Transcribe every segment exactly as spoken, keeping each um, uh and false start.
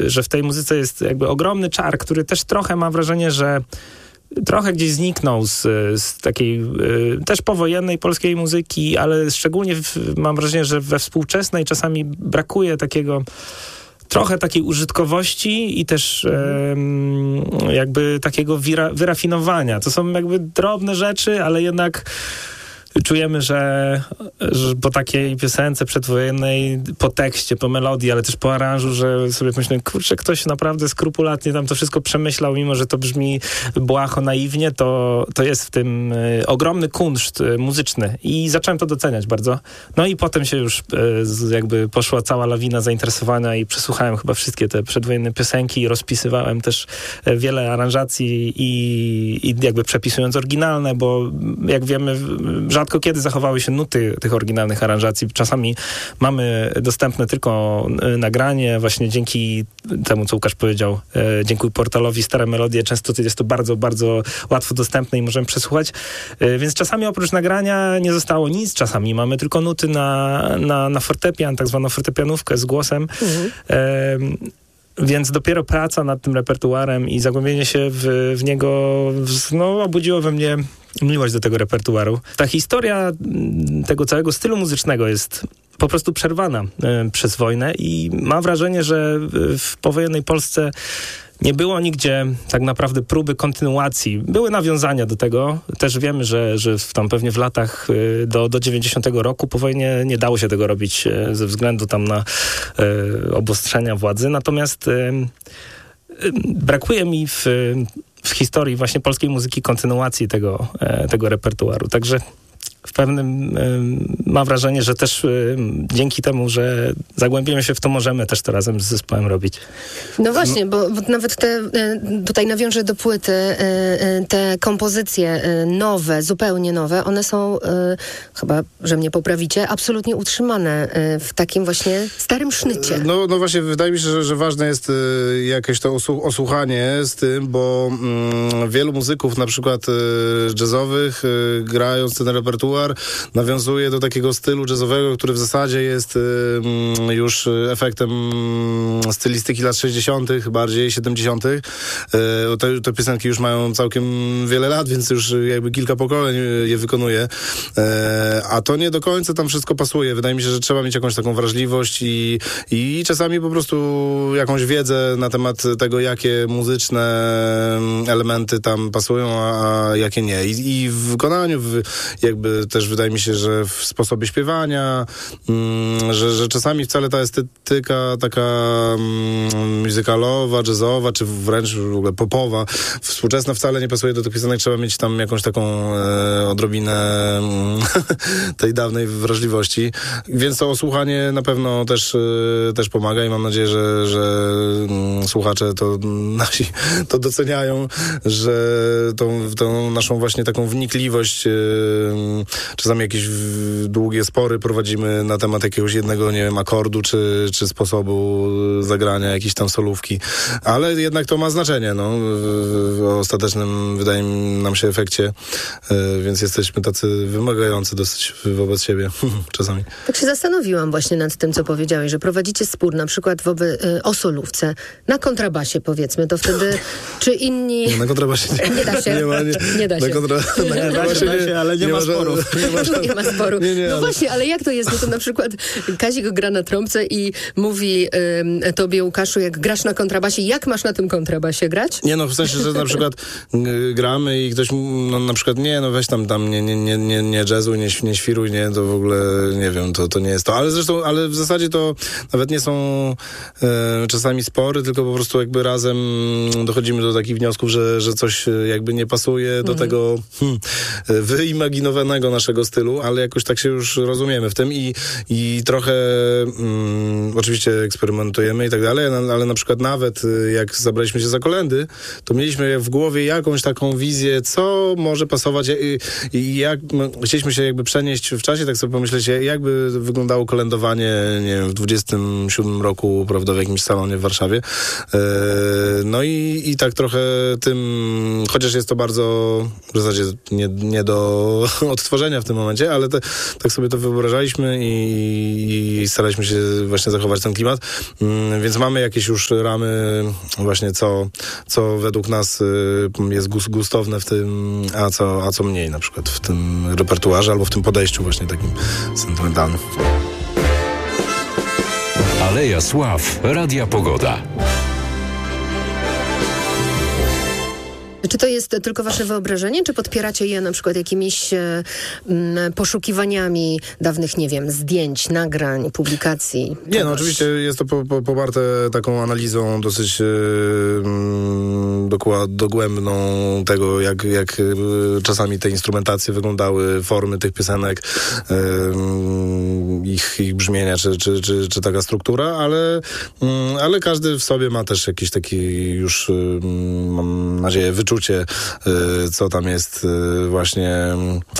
że w tej muzyce jest jakby ogromny czar, który też trochę mam wrażenie, że trochę gdzieś zniknął z, z takiej y, też powojennej polskiej muzyki, ale szczególnie w, mam wrażenie, że we współczesnej czasami brakuje takiego trochę takiej użytkowości i też y, jakby takiego wira, wyrafinowania. To są jakby drobne rzeczy, ale jednak czujemy, że, że po takiej piosence przedwojennej, po tekście, po melodii, ale też po aranżu, że sobie myślę, kurczę, ktoś naprawdę skrupulatnie tam to wszystko przemyślał, mimo że to brzmi błaho, naiwnie, to, to jest w tym y, ogromny kunszt y, muzyczny i zacząłem to doceniać bardzo. No i potem się już y, jakby poszła cała lawina zainteresowania i przesłuchałem chyba wszystkie te przedwojenne piosenki i rozpisywałem też y, wiele aranżacji i, i jakby przepisując oryginalne, bo jak wiemy, rzadko kiedy zachowały się nuty tych oryginalnych aranżacji. Czasami mamy dostępne tylko nagranie, właśnie dzięki temu, co Łukasz powiedział, e, dzięki portalowi Stare Melodie, często jest to bardzo, bardzo łatwo dostępne i możemy przesłuchać. E, więc czasami oprócz nagrania nie zostało nic, czasami mamy tylko nuty na, na, na fortepian, tak zwaną fortepianówkę z głosem. Mhm. E, Więc dopiero praca nad tym repertuarem i zagłębienie się w, w niego no, obudziło we mnie miłość do tego repertuaru. Ta historia tego całego stylu muzycznego jest po prostu przerwana y, przez wojnę i mam wrażenie, że w powojennej Polsce nie było nigdzie tak naprawdę próby kontynuacji. Były nawiązania do tego. Też wiemy, że, że w, tam pewnie w latach y, do, do dziewięćdziesiątego roku po wojnie nie dało się tego robić y, ze względu tam na y, obostrzenia władzy. Natomiast y, y, brakuje mi w, w historii właśnie polskiej muzyki kontynuacji tego, y, tego repertuaru. Także w pewnym y, mam wrażenie, że też y, dzięki temu, że zagłębimy się w to, możemy też to razem z zespołem robić. No właśnie, bo, bo nawet te, tutaj nawiążę do płyty, te kompozycje nowe, zupełnie nowe, one są, chyba, że mnie poprawicie, absolutnie utrzymane w takim właśnie starym sznycie. No, no właśnie, wydaje mi się, że, że ważne jest jakieś to osu- osłuchanie z tym, bo mm, wielu muzyków, na przykład jazzowych, grając ten repertuar, nawiązuje do takiego stylu jazzowego, który w zasadzie jest y, już efektem stylistyki lat sześćdziesiątych, bardziej siedemdziesiątych. Y, te, te piosenki już mają całkiem wiele lat, więc już jakby kilka pokoleń je wykonuje. Y, a to nie do końca tam wszystko pasuje. Wydaje mi się, że trzeba mieć jakąś taką wrażliwość i, i czasami po prostu jakąś wiedzę na temat tego, jakie muzyczne elementy tam pasują, a, a jakie nie. I, i w wykonaniu w, jakby też wydaje mi się, że w sposobie śpiewania, mm, że, że czasami wcale ta estetyka taka mm, muzykalowa, jazzowa, czy wręcz w ogóle popowa, współczesna wcale nie pasuje do tych piosenek. Trzeba mieć tam jakąś taką e, odrobinę mm, tej dawnej wrażliwości. Więc to osłuchanie na pewno też, e, też pomaga i mam nadzieję, że, że mm, słuchacze to nasi to doceniają, że tą, tą naszą właśnie taką wnikliwość e, czasami jakieś długie spory prowadzimy na temat jakiegoś jednego, nie wiem, akordu, czy, czy sposobu zagrania jakiejś tam solówki. Ale jednak to ma znaczenie, no, w, w ostatecznym, wydaje nam się, efekcie, y, więc jesteśmy tacy wymagający dosyć wobec siebie czasami. Tak się zastanowiłam właśnie nad tym, co powiedziałeś, że prowadzicie spór na przykład wobec, y, o solówce na kontrabasie, powiedzmy, to wtedy czy inni... Nie, na kontrabasie nie, nie da się. Nie, ma, nie, nie da się. Na kontra... nie, nie da się, da się, ale nie, nie ma sporów. Nie ma, nie ma sporu. Nie, nie, no ale... właśnie, ale jak to jest? No to na przykład Kazik gra na trąbce i mówi y, tobie, Łukaszu, jak grasz na kontrabasie, jak masz na tym kontrabasie grać? Nie, no w sensie, że na przykład y, gramy i ktoś no, na przykład nie, no weź tam, tam nie, nie, nie, nie, nie jazzuj, nie, nie świruj, nie, to w ogóle, nie wiem, to, to nie jest to. Ale zresztą, ale w zasadzie to nawet nie są y, czasami spory, tylko po prostu jakby razem dochodzimy do takich wniosków, że, że coś jakby nie pasuje do mhm. tego hmm, wyimaginowanego naszego stylu, ale jakoś tak się już rozumiemy w tym i, i trochę mm, oczywiście eksperymentujemy i tak dalej, ale na przykład nawet jak zabraliśmy się za kolędy, to mieliśmy w głowie jakąś taką wizję, co może pasować i, i jak no, chcieliśmy się jakby przenieść w czasie, tak sobie pomyśleć, jakby wyglądało kolędowanie, nie wiem, w dwudziestym siódmym roku, prawda, w jakimś salonie w Warszawie. E, no i, i tak trochę tym, chociaż jest to bardzo w zasadzie nie, nie do odtworzenia w tym momencie, ale te, tak sobie to wyobrażaliśmy i, i staraliśmy się właśnie zachować ten klimat. Mm, więc mamy jakieś już już ramy właśnie, co, co według nas y, jest gustowne w tym, a co, a co mniej na przykład w tym repertuarze albo w tym podejściu właśnie takim sentymentalnym. Aleja Sław, Radia Pogoda. Czy to jest tylko wasze wyobrażenie, czy podpieracie je na przykład jakimiś e, m, poszukiwaniami dawnych, nie wiem, zdjęć, nagrań, publikacji? Nie, no oczywiście jest to po, po, poparte taką analizą dosyć e, dokład, dogłębną tego, jak, jak e, czasami te instrumentacje wyglądały, formy tych piosenek, e, ich, ich brzmienia, czy, czy, czy, czy taka struktura, ale, ale każdy w sobie ma też jakiś taki już, mam nadzieję, wyczucie, co tam jest właśnie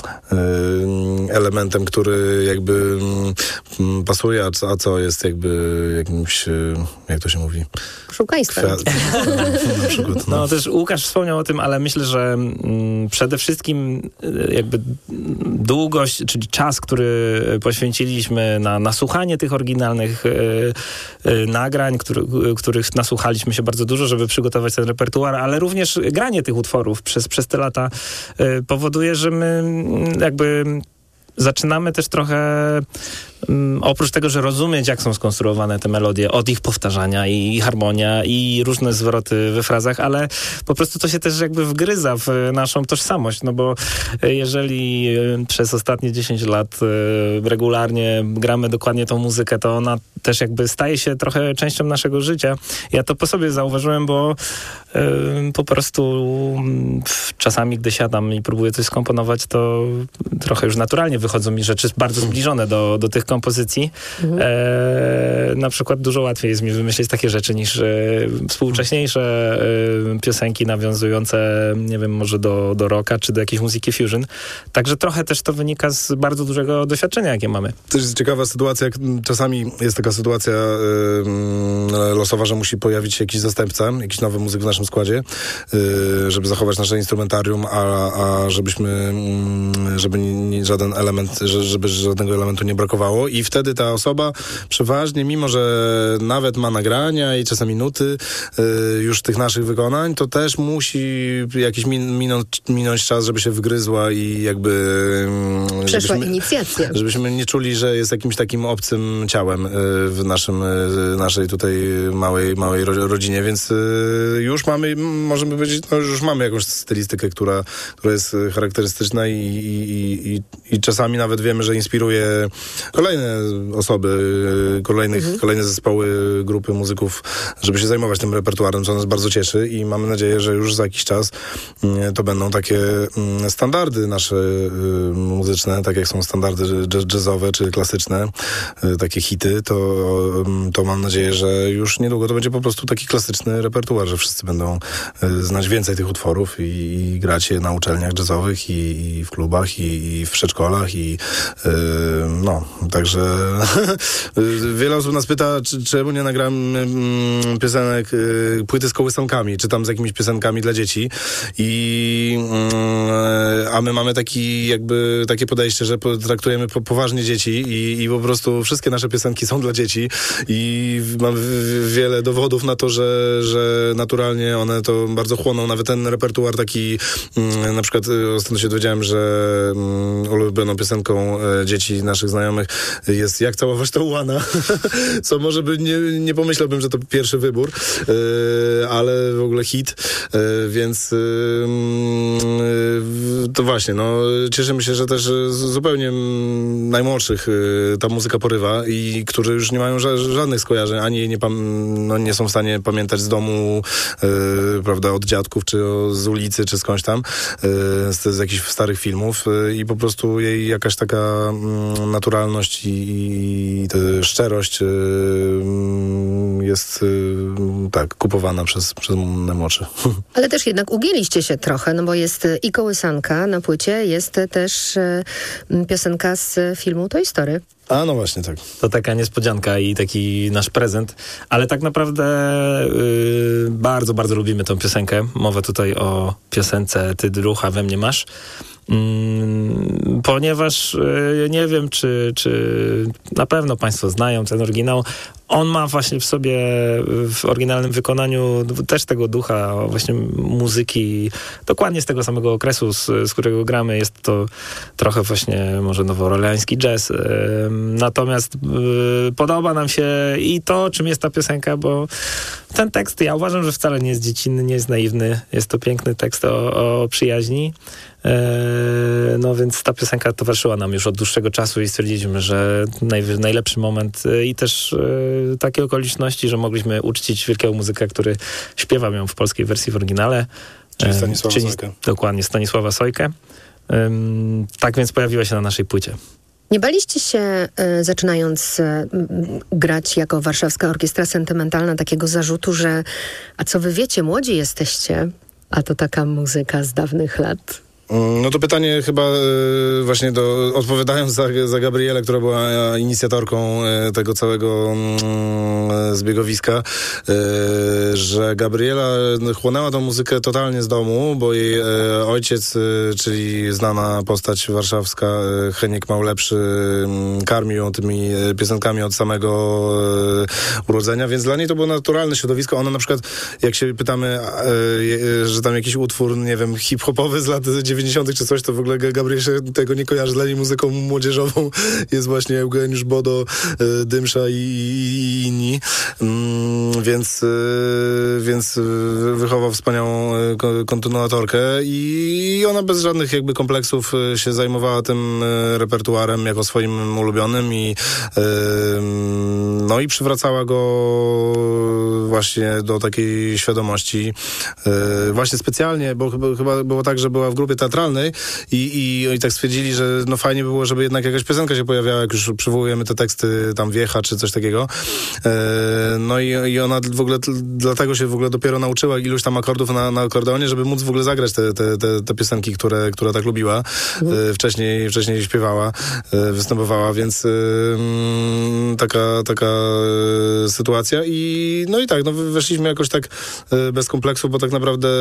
elementem, który jakby pasuje, a co, a co jest jakby jakimś, jak to się mówi? Szukaństwem. Na przykład, no. no też Łukasz wspomniał o tym, ale myślę, że mm, przede wszystkim jakby długość, czyli czas, który poświęciliśmy na, na słuchanie tych oryginalnych y, y, nagrań, który, y, których nasłuchaliśmy się bardzo dużo, żeby przygotować ten repertuar, ale również granie tych utworów przez, przez te lata y, powoduje, że my jakby zaczynamy też trochę um, oprócz tego, że rozumieć, jak są skonstruowane te melodie, od ich powtarzania i, i harmonia i różne zwroty we frazach, ale po prostu to się też jakby wgryza w naszą tożsamość, no bo jeżeli przez ostatnie dziesięć lat y, regularnie gramy dokładnie tą muzykę, to ona też jakby staje się trochę częścią naszego życia. Ja to po sobie zauważyłem, bo y, po prostu y, czasami, gdy siadam i próbuję coś skomponować, to trochę już naturalnie wychodzą mi rzeczy bardzo zbliżone do, do tych kompozycji. Mhm. E, na przykład dużo łatwiej jest mi wymyślić takie rzeczy niż e, współcześniejsze e, piosenki nawiązujące, nie wiem, może do, do rocka, czy do jakiejś muzyki fusion. Także trochę też to wynika z bardzo dużego doświadczenia, jakie mamy. To jest ciekawa sytuacja, jak czasami jest taka sytuacja e, losowa, że musi pojawić się jakiś zastępca, jakiś nowy muzyk w naszym składzie, e, żeby zachować nasze instrumentarium, a, a żebyśmy, żeby nie, żaden element, żeby żadnego elementu nie brakowało i wtedy ta osoba przeważnie, mimo że nawet ma nagrania i czasami nuty y, już tych naszych wykonań, to też musi jakiś min, minąć, minąć czas, żeby się wgryzła i jakby... Przeszła żebyśmy, inicjacja. Żebyśmy nie czuli, że jest jakimś takim obcym ciałem y, w naszym, y, naszej tutaj małej, małej ro, rodzinie, więc y, już mamy, możemy powiedzieć, no już mamy jakąś stylistykę, która, która jest charakterystyczna i, i, i, i czasami nawet wiemy, że inspiruje kolejne osoby, kolejnych, mhm. kolejne zespoły, grupy muzyków, żeby się zajmować tym repertuarem, co nas bardzo cieszy i mamy nadzieję, że już za jakiś czas to będą takie standardy nasze muzyczne, tak jak są standardy jazzowe czy klasyczne, takie hity, to, to mam nadzieję, że już niedługo to będzie po prostu taki klasyczny repertuar, że wszyscy będą znać więcej tych utworów i, i grać je na uczelniach jazzowych i, i w klubach i, i w przedszkolach i yy, no, także wiele osób nas pyta, czy, czemu nie nagram mm, piosenek, y, płyty z kołysankami, czy tam z jakimiś piosenkami dla dzieci i y, a my mamy taki jakby takie podejście, że traktujemy po, poważnie dzieci i, i po prostu wszystkie nasze piosenki są dla dzieci i mamy wiele dowodów na to, że, że naturalnie one to bardzo chłoną, nawet ten repertuar taki, y, na przykład y, ostatnio się dowiedziałem, że y, ulubioną piosenką y, dzieci naszych znajomych jest Jak całować to Łana, co może by nie, nie pomyślałbym, że to pierwszy wybór, yy, ale w ogóle hit, yy, więc yy, to właśnie, no cieszymy się, że też zupełnie najmłodszych yy, ta muzyka porywa i którzy już nie mają ża- żadnych skojarzeń, ani nie, pam- no, nie są w stanie pamiętać z domu, yy, prawda, od dziadków, czy o, z ulicy, czy skądś tam, yy, z, z jakichś starych filmów yy, i po prostu jej jakaś taka yy, naturalność i, i ta szczerość yy, jest yy, tak, kupowana przez, przez najmłodszych. Ale też jednak ugięliście się trochę, no bo jest i kołysanka na płycie, jest też yy, piosenka z filmu Toy Story. A no właśnie, tak. To taka niespodzianka i taki nasz prezent, ale tak naprawdę yy, bardzo, bardzo lubimy tę piosenkę. Mowa tutaj o piosence Ty drucha we mnie masz. Mm, ponieważ yy, nie wiem, czy, czy na pewno Państwo znają ten oryginał. on ma właśnie w sobie w oryginalnym wykonaniu też tego ducha właśnie muzyki, dokładnie z tego samego okresu, z, z którego gramy. Jest to trochę właśnie może nowoorleański jazz. Natomiast podoba nam się i to, czym jest ta piosenka, bo ten tekst, ja uważam, że wcale nie jest dziecinny, nie jest naiwny. Jest to piękny tekst o, o przyjaźni. No więc ta piosenka towarzyszyła nam już od dłuższego czasu i stwierdziliśmy, że naj, najlepszy moment i też e, takie okoliczności, że mogliśmy uczcić wielkiego muzyka, który śpiewał ją w polskiej wersji w oryginale. Czyli Stanisława czyli, Sojkę. Dokładnie, Stanisława Sojkę. Um, tak więc pojawiła się na naszej płycie. Nie baliście się, y, zaczynając y, grać jako Warszawska Orkiestra Sentymentalna, takiego zarzutu, że a co wy wiecie, młodzi jesteście, a to taka muzyka z dawnych lat? No to pytanie chyba y, właśnie do, odpowiadając za, za Gabrielę, która była inicjatorką y, tego całego y, zbiegowiska, y, że Gabriela chłonęła tą muzykę totalnie z domu, bo jej y, ojciec, y, czyli znana postać warszawska, y, Heniek Małlepszy, y, karmił ją tymi piosenkami od samego y, urodzenia, więc dla niej to było naturalne środowisko. Ona na przykład, jak się pytamy, y, y, że tam jakiś utwór, nie wiem, hip-hopowy z lat dziewięćdziesiątych czy coś, to w ogóle Gabriel się tego nie kojarzy. Dla niej muzyką młodzieżową jest właśnie Eugeniusz Bodo, y, Dymsza i, i inni. Mm, więc, y, więc wychował wspaniałą y, kontynuatorkę i ona bez żadnych jakby kompleksów y, się zajmowała tym y, repertuarem jako swoim ulubionym i y, no i przywracała go właśnie do takiej świadomości. Y, właśnie specjalnie, bo chyba, chyba było tak, że była w grupie teatralnej i, i, i tak stwierdzili, że no fajnie by było, żeby jednak jakaś piosenka się pojawiała, jak już przywołujemy te teksty tam Wiecha czy coś takiego. E, no i, i ona w ogóle t, dlatego się w ogóle dopiero nauczyła iluś tam akordów na, na akordeonie, żeby móc w ogóle zagrać te, te, te, te piosenki, które, które tak lubiła. E, wcześniej, wcześniej śpiewała, e, występowała, więc e, m, taka, taka e, sytuacja i no i tak, no weszliśmy jakoś tak e, bez kompleksu, bo tak naprawdę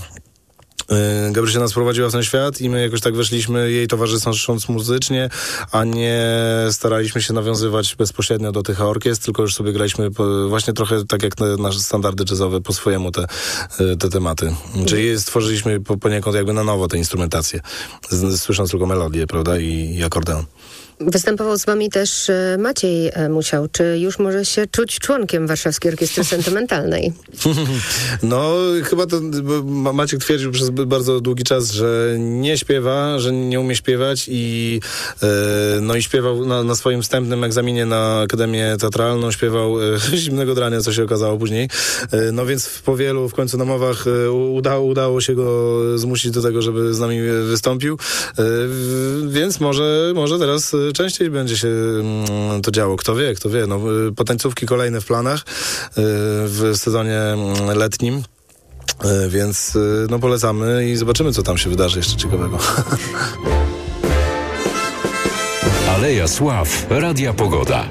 Gabriela się nas prowadziła w ten świat i my jakoś tak weszliśmy jej towarzysząc muzycznie, a nie staraliśmy się nawiązywać bezpośrednio do tych orkiestr, tylko już sobie graliśmy po, właśnie trochę tak jak nasze standardy jazzowe po swojemu te, te tematy. Czyli stworzyliśmy po, poniekąd jakby na nowo te instrumentacje, słysząc tylko melodię, prawda, i, i akordeon. Występował z wami też Maciej Musiał. Czy już może się czuć członkiem Warszawskiej Orkiestry Sentymentalnej? No, chyba to Maciek twierdził przez bardzo długi czas, że nie śpiewa, że nie umie śpiewać i e, no i śpiewał na, na swoim wstępnym egzaminie na Akademię Teatralną, śpiewał e, Zimnego Drania, co się okazało później. E, no więc w powielu, w końcu namowach e, udało, udało się go zmusić do tego, żeby z nami wystąpił. E, więc może, może teraz częściej będzie się to działo. Kto wie, kto wie. No, potańcówki kolejne w planach w sezonie letnim. Więc no polecamy i zobaczymy, co tam się wydarzy jeszcze ciekawego. Aleja Sław, Radia Pogoda.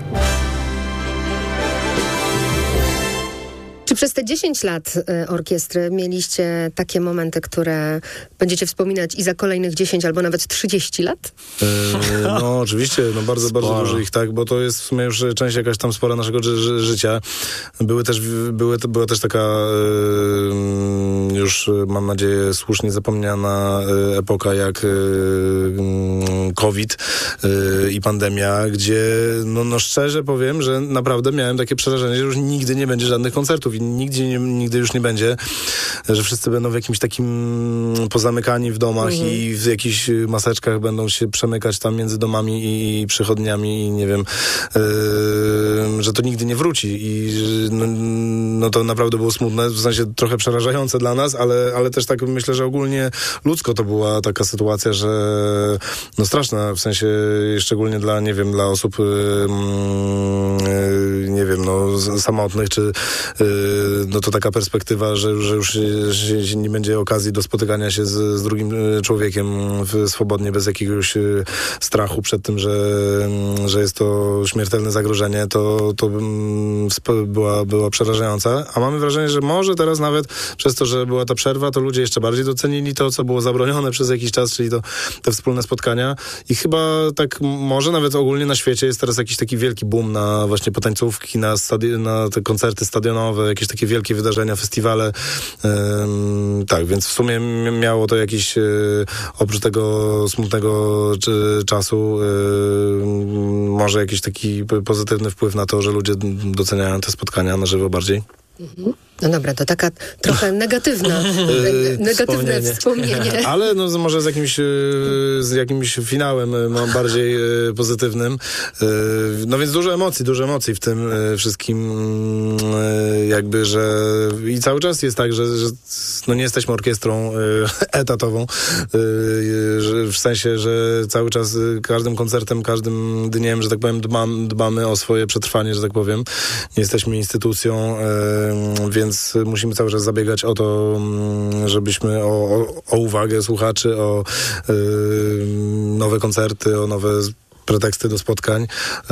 Czy przez te dziesięć lat y, orkiestry mieliście takie momenty, które będziecie wspominać i za kolejnych dziesięć albo nawet trzydzieści lat? Yy, no oczywiście, no bardzo, Sporo. bardzo dużo ich, tak, bo to jest w sumie już część jakaś tam spora naszego ży- ży- życia. Były też, były, była też taka yy, już mam nadzieję słusznie zapomniana yy, epoka jak yy, COVID yy, i pandemia, gdzie no, no szczerze powiem, że naprawdę miałem takie przerażenie, że już nigdy nie będzie żadnych koncertów i nigdzie, nie, nigdy już nie będzie, że wszyscy będą w jakimś takim pozamykani w domach mhm. i w jakichś maseczkach będą się przemykać tam między domami i przychodniami i nie wiem, yy, że to nigdy nie wróci i no, no to naprawdę było smutne, w sensie trochę przerażające dla nas, ale, ale też tak myślę, że ogólnie ludzko to była taka sytuacja, że no straszna, w sensie szczególnie dla, nie wiem, dla osób yy, yy, nie wiem, no samotnych, czy yy, no to taka perspektywa, że, że już że, że nie będzie okazji do spotykania się z, z drugim człowiekiem w, swobodnie, bez jakiegoś strachu przed tym, że, że jest to śmiertelne zagrożenie, to, to była, była przerażająca. A mamy wrażenie, że może teraz nawet przez to, że była ta przerwa, to ludzie jeszcze bardziej docenili to, co było zabronione przez jakiś czas, czyli to, te wspólne spotkania. I chyba tak może nawet ogólnie na świecie jest teraz jakiś taki wielki boom na właśnie potańcówki, na, stadi- na te koncerty stadionowe, jakieś takie wielkie wydarzenia, festiwale. Ym, tak, więc w sumie miało to jakiś, yy, oprócz tego smutnego czy, czasu, yy, może jakiś taki pozytywny wpływ na to, że ludzie doceniają te spotkania na żywo bardziej. Mhm. No dobra, to taka trochę negatywna, negatywne wspomnienie. wspomnienie. Ale no, może z jakimś, z jakimś finałem mam bardziej pozytywnym. No więc dużo emocji, dużo emocji w tym wszystkim, jakby, że i cały czas jest tak, że, że no nie jesteśmy orkiestrą etatową, że w sensie, że cały czas każdym koncertem, każdym dniem, że tak powiem, dbam, dbamy o swoje przetrwanie, że tak powiem. Nie jesteśmy instytucją, więc Więc musimy cały czas zabiegać o to, żebyśmy o, o, o uwagę słuchaczy, o y, nowe koncerty, o nowe preteksty do spotkań.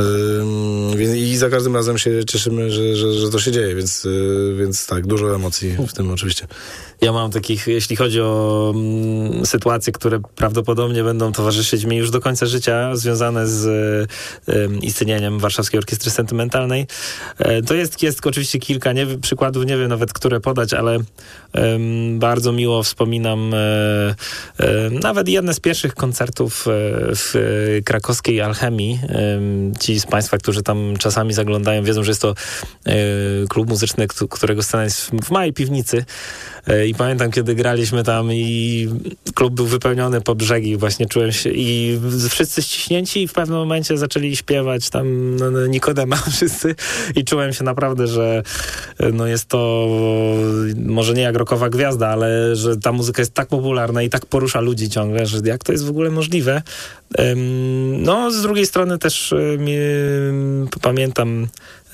Yy, I za każdym razem się cieszymy, że, że, że to się dzieje, więc, yy, więc tak, dużo emocji w tym oczywiście. Ja mam takich, jeśli chodzi o mm, sytuacje, które prawdopodobnie będą towarzyszyć mi już do końca życia, związane z y, istnieniem Warszawskiej Orkiestry Sentymentalnej. Y, to jest, jest oczywiście kilka nie, przykładów, nie wiem nawet, które podać, ale y, bardzo miło wspominam y, y, nawet jedne z pierwszych koncertów y, w y, krakowskiej Alchemii. Y, ci z Państwa, którzy tam czasami zaglądają, wiedzą, że jest to y, klub muzyczny, którego scena jest w małej piwnicy. I pamiętam, kiedy graliśmy tam i klub był wypełniony po brzegi, właśnie czułem się i wszyscy ściśnięci i w pewnym momencie zaczęli śpiewać tam no, no, Nikodema wszyscy i czułem się naprawdę, że no jest to może nie jak rockowa gwiazda, ale że ta muzyka jest tak popularna i tak porusza ludzi ciągle, że jak to jest w ogóle możliwe. No, z drugiej strony też mi, pamiętam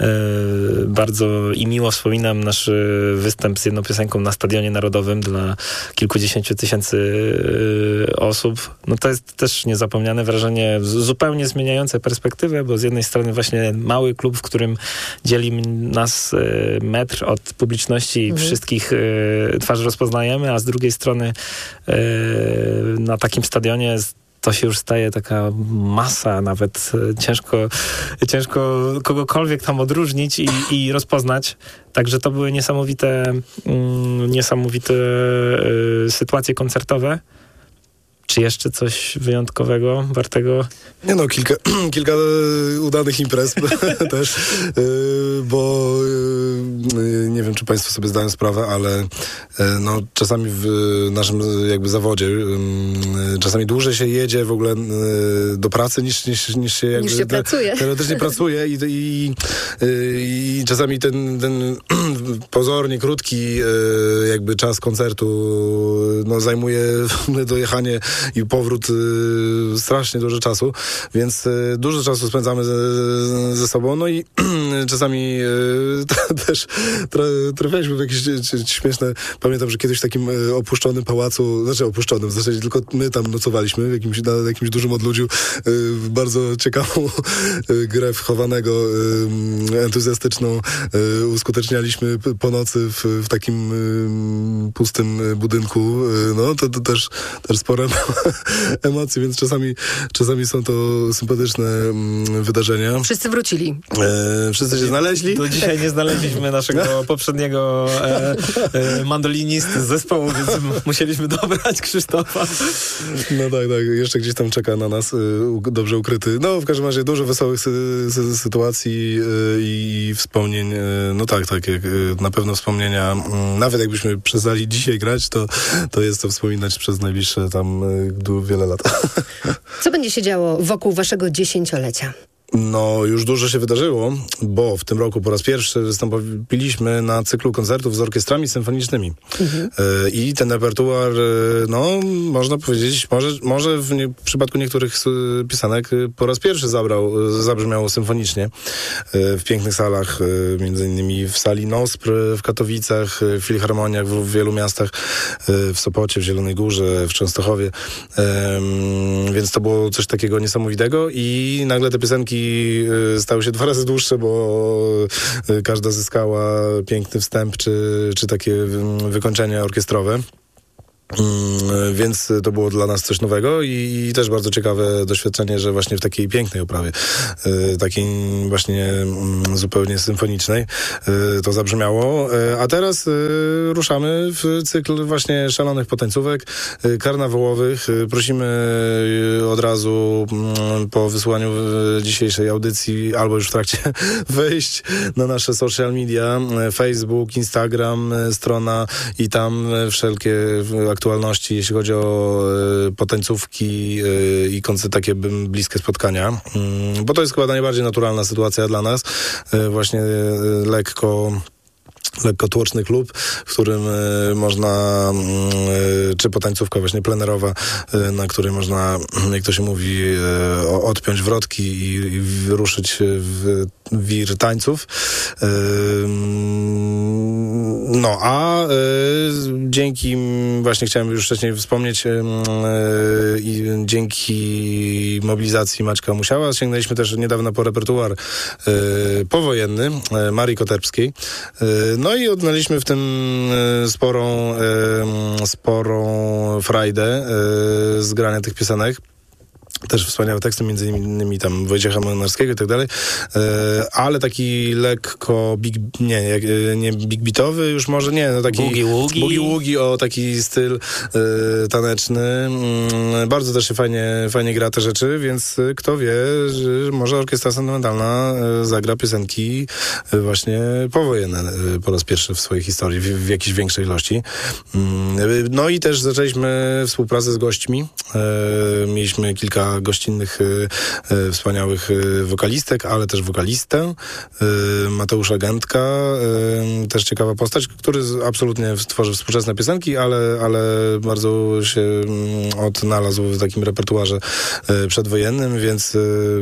bardzo i miło wspominam nasz występ z jedną piosenką na Stadionie Narodowym dla kilkudziesięciu tysięcy osób. No to jest też niezapomniane wrażenie, zupełnie zmieniające perspektywę, bo z jednej strony właśnie mały klub, w którym dzieli nas metr od publiczności i mhm. wszystkich twarzy rozpoznajemy, a z drugiej strony na takim stadionie to się już staje taka masa, nawet ciężko, ciężko kogokolwiek tam odróżnić i, i rozpoznać. Także to były niesamowite, mm, niesamowite y, sytuacje koncertowe. Czy jeszcze coś wyjątkowego, wartego? Nie no, kilka, kilka udanych imprez też, bo nie wiem, czy Państwo sobie zdają sprawę, ale no, czasami w naszym jakby zawodzie czasami dłużej się jedzie w ogóle do pracy niż, niż, niż się jakby niż się pracuje. teoretycznie pracuje i, i, i czasami ten, ten pozornie krótki jakby czas koncertu no, zajmuje dojechanie i powrót y, strasznie dużo czasu, więc y, dużo czasu spędzamy ze, ze sobą, no i czasami y, t, też tra, trafialiśmy w jakieś c, c, śmieszne, pamiętam, że kiedyś w takim y, opuszczonym pałacu, znaczy opuszczonym, w zasadzie tylko my tam nocowaliśmy, w jakimś, na jakimś dużym odludziu, y, bardzo ciekawą y, grę wchowanego, y, entuzjastyczną y, uskutecznialiśmy p, po nocy w, w takim y, pustym budynku, y, no to, to też, też spore emocji, więc czasami, czasami są to sympatyczne mm, wydarzenia. Wszyscy wrócili. E, wszyscy się znaleźli. Do dzisiaj nie znaleźliśmy naszego poprzedniego e, e, mandolinisty z zespołu, więc musieliśmy dobrać Krzysztofa. No tak, tak. Jeszcze gdzieś tam czeka na nas, y, dobrze ukryty. No w każdym razie dużo wesołych sy, sy, sytuacji y, i wspomnień. Y, no tak, tak. Jak, y, na pewno wspomnienia. Y, nawet jakbyśmy przestali dzisiaj grać, to, to jest to wspominać przez najbliższe tam y, wiele lat. Co będzie się działo wokół waszego dziesięciolecia? No, już dużo się wydarzyło, bo w tym roku po raz pierwszy wystąpiliśmy na cyklu koncertów z orkiestrami symfonicznymi. Mhm. E, I ten repertuar, no, można powiedzieć, może, może w, nie, w przypadku niektórych piosenek po raz pierwszy zabrał, zabrzmiało symfonicznie e, w pięknych salach, e, między innymi w sali Nospr w Katowicach, w filharmoniach w, w wielu miastach, e, w Sopocie, w Zielonej Górze, w Częstochowie. E, więc to było coś takiego niesamowitego i nagle te piosenki stały się dwa razy dłuższe, bo każda zyskała piękny wstęp czy, czy takie wykończenie orkiestrowe. Mm, więc to było dla nas coś nowego i, i też bardzo ciekawe doświadczenie, że właśnie w takiej pięknej oprawie, y, takiej właśnie y, zupełnie symfonicznej y, to zabrzmiało. Y, a teraz y, ruszamy w cykl właśnie szalonych potańcówek y, karnawałowych. Y, prosimy y, od razu y, po wysłaniu y, dzisiejszej audycji albo już w trakcie wejść na nasze social media, y, Facebook, Instagram, y, strona i tam y, wszelkie y, aktualności, jeśli chodzi o y, potańcówki y, i koncerty takie bliskie spotkania, y, bo to jest chyba najbardziej naturalna sytuacja dla nas. Y, właśnie y, lekko lekko tłoczny klub, w którym y, można, y, czy potańcówka właśnie plenerowa, y, na której można, jak to się mówi, y, odpiąć wrotki i, i ruszyć w wir tańców. Y, no, a y, dzięki, właśnie chciałem już wcześniej wspomnieć, y, i dzięki mobilizacji Maćka Musiała sięgnęliśmy też niedawno po repertuar y, powojenny y, Marii Koterbskiej. Y, No i odnaleźliśmy w tym y, sporą, y, sporą frajdę y, z grania tych piosenek. Też wspaniałe teksty, między innymi tam Wojciecha Młynarskiego i tak dalej, ale taki lekko big, nie, nie big beatowy, już może nie, no taki boogie-woogie, boogie-woogie o taki styl y, taneczny. Y, bardzo też się fajnie, fajnie gra te rzeczy, więc kto wie, że może Orkiestra Sentymentalna y, zagra piosenki y, właśnie powojenne y, po raz pierwszy w swojej historii, w, w jakiejś większej ilości. Y, no i też zaczęliśmy współpracę z gośćmi. Y, mieliśmy kilka gościnnych y, y, wspaniałych y, wokalistek, ale też wokalistę y, Mateusza Gędka, y, też ciekawa postać, który z, absolutnie tworzy współczesne piosenki, ale, ale bardzo się y, odnalazł w takim repertuarze y, przedwojennym, więc y,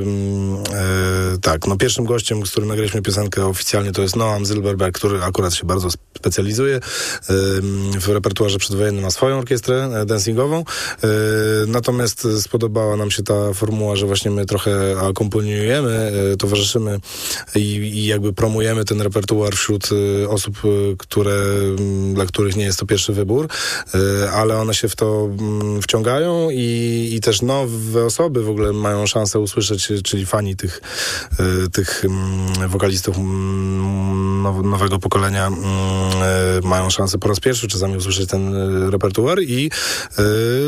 y, tak, no pierwszym gościem, z którym nagraliśmy piosenkę oficjalnie, to jest Noam Zilberberg, który akurat się bardzo specjalizuje y, w repertuarze przedwojennym, ma swoją orkiestrę y, dancingową, y, natomiast spodobała nam się ta formuła, że właśnie my trochę akompaniujemy, y, towarzyszymy i, i jakby promujemy ten repertuar wśród y, osób, y, które, y, dla których nie jest to pierwszy wybór, y, ale one się w to y, wciągają i, i też nowe osoby w ogóle mają szansę usłyszeć, czyli fani tych, y, tych y, wokalistów y, now, nowego pokolenia y, mają szansę po raz pierwszy czasami usłyszeć ten y, repertuar i y,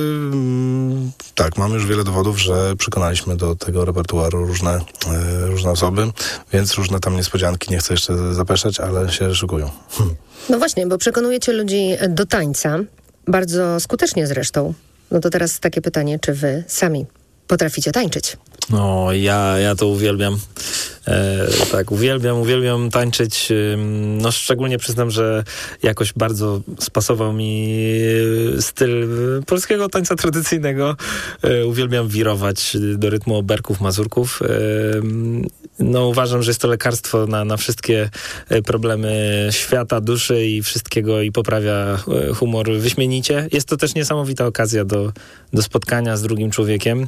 tak, mamy już wiele dowodów, że przekonaliśmy do tego repertuaru różne, y, różne osoby, więc różne tam niespodzianki, nie chcę jeszcze zapeszać, ale się szykują. Hm. No właśnie, bo przekonujecie ludzi do tańca, bardzo skutecznie zresztą. No to teraz takie pytanie, czy wy sami potraficie tańczyć? No, ja, ja to uwielbiam. E, tak, uwielbiam, uwielbiam tańczyć. No, szczególnie przyznam, że jakoś bardzo spasował mi styl polskiego tańca tradycyjnego. E, uwielbiam wirować do rytmu oberków, mazurków. E, no, uważam, że jest to lekarstwo na, na wszystkie problemy świata, duszy i wszystkiego i poprawia humor wyśmienicie. Jest to też niesamowita okazja do, do spotkania z drugim człowiekiem.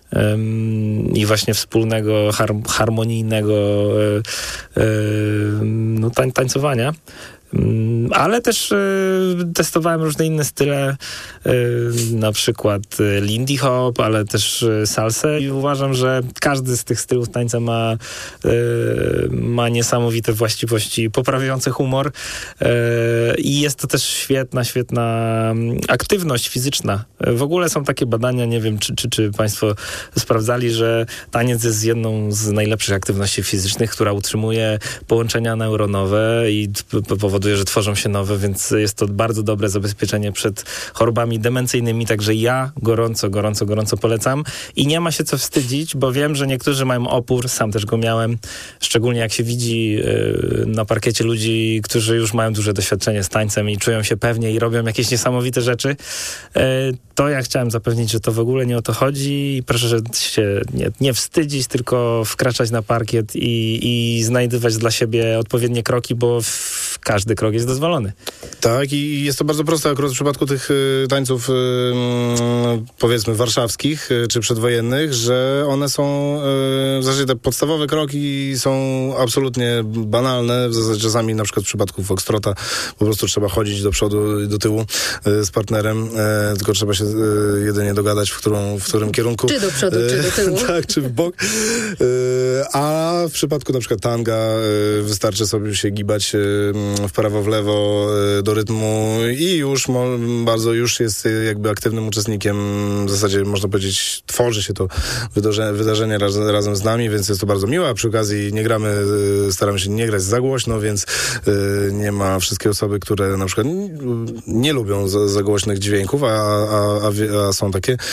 Um, i właśnie wspólnego, har, harmonijnego e, e, no, tań, tańcowania. Um, ale też e, testowałem różne inne style, e, na przykład e, lindy hop, ale też e, salsę i uważam, że każdy z tych stylów tańca ma, e, ma niesamowite właściwości poprawiające humor e, i jest to też świetna, świetna aktywność fizyczna. W ogóle są takie badania, nie wiem, czy, czy, czy państwo sprawdzali, że taniec jest jedną z najlepszych aktywności fizycznych, która utrzymuje połączenia neuronowe i powoduje powoduje, że tworzą się nowe, więc jest to bardzo dobre zabezpieczenie przed chorobami demencyjnymi, także ja gorąco, gorąco, gorąco polecam i nie ma się co wstydzić, bo wiem, że niektórzy mają opór, sam też go miałem, szczególnie jak się widzi yy, na parkiecie ludzi, którzy już mają duże doświadczenie z tańcem i czują się pewnie i robią jakieś niesamowite rzeczy. Yy, to ja chciałem zapewnić, że to w ogóle nie o to chodzi i proszę że się nie, nie wstydzić, tylko wkraczać na parkiet i, i znajdywać dla siebie odpowiednie kroki, bo w, każdy krok jest dozwolony. Tak, i jest to bardzo proste akurat w przypadku tych y, tańców y, y, powiedzmy warszawskich y, czy przedwojennych, że one są y, w zasadzie te podstawowe kroki są absolutnie banalne. W zasadzie czasami na przykład w przypadku foxtrota po prostu trzeba chodzić do przodu i do tyłu y, z partnerem, y, tylko trzeba się y, jedynie dogadać, w, którą, w którym kierunku. Czy do przodu, y, czy do tyłu. Tak, czy w bok. Y, a w przypadku na przykład tanga y, wystarczy sobie się gibać y, w prawo, w lewo y, do rytmu i już mo, bardzo już jest jakby aktywnym uczestnikiem. W zasadzie można powiedzieć, tworzy się to wydarzenie, wydarzenie raz, razem z nami, więc jest to bardzo miłe, a przy okazji nie gramy, y, staramy się nie grać za głośno, więc y, nie ma wszystkie osoby, które na przykład nie, nie lubią za, za głośnych dźwięków, a, a, a, a są takie y,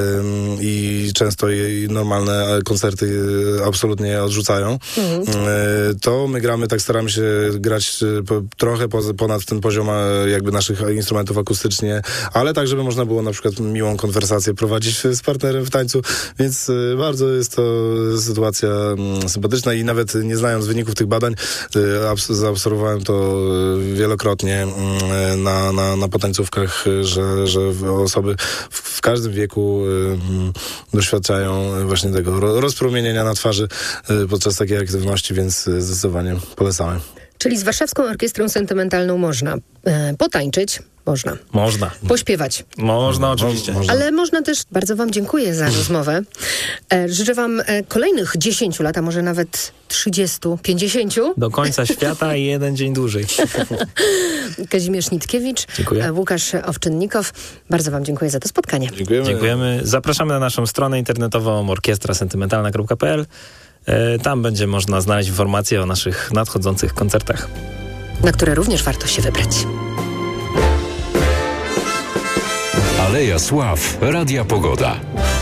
i często je, normalne koncerty y, absolutnie odrzucają. Mhm. Y, to my gramy, tak staramy się grać y, po, trochę po, ponad ten poziom jakby naszych instrumentów akustycznie, ale tak, żeby można było na przykład miłą konwersację prowadzić z partnerem w tańcu, więc y, bardzo jest to sytuacja y, sympatyczna i nawet nie znając wyników tych badań, y, abs- zaobserwowałem to y, wielokrotnie y, na, na, na potańcówkach, y, że, że osoby w, w każdym wieku y, y, doświadczają właśnie tego ro- rozpromienienia na twarzy y, podczas takiej aktywności, więc y, zdecydowanie polecamy. Czyli z Warszawską Orkiestrą Sentymentalną można e, potańczyć, można. Można. Pośpiewać. Można, oczywiście. Można. Ale można też, bardzo wam dziękuję za rozmowę. E, życzę wam e, kolejnych dziesięciu lat, a może nawet trzydziestu, pięćdziesięciu. Do końca świata i jeden dzień dłużej. Kazimierz Nitkiewicz, dziękuję. E, Łukasz Owczynikow. Bardzo wam dziękuję za to spotkanie. Dziękujemy. Dziękujemy. Zapraszamy na naszą stronę internetową orkiestra sentymentalna kropka p l. Tam będzie można znaleźć informacje o naszych nadchodzących koncertach. Na które również warto się wybrać. Aleja Sław, Radia Pogoda.